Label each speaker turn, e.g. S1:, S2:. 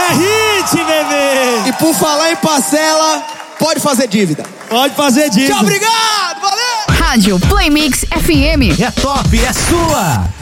S1: É hit, bebê!
S2: E por falar em parcela, pode fazer dívida.
S1: Pode fazer dívida.
S2: Tchau, obrigado, valeu!
S3: Rádio Play Mix FM.
S4: É top, é sua!